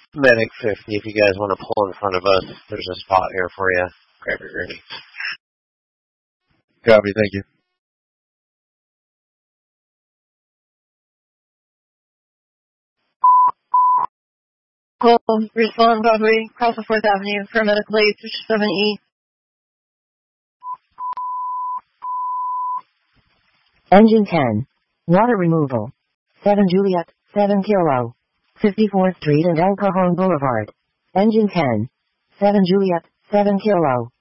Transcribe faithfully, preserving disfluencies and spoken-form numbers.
Medic fifty, if you guys want to pull in front of us, there's a spot here for you. Grab your grenades. Copy, thank you. Cool. Respond Broadway, cross the fourth Avenue, paramedic late, seven E. Engine ten. Water removal. seven Juliet, seven Kilo. fifty-fourth Street and El Cajon Boulevard. Engine ten. seven Juliet, seven Kilo.